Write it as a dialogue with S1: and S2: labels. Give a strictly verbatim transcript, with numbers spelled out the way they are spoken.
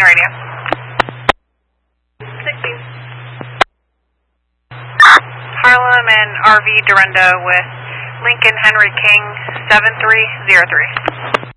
S1: radio.
S2: sixteen.
S1: Harlem and R V Dorendo with Lincoln Henry King seven three zero three.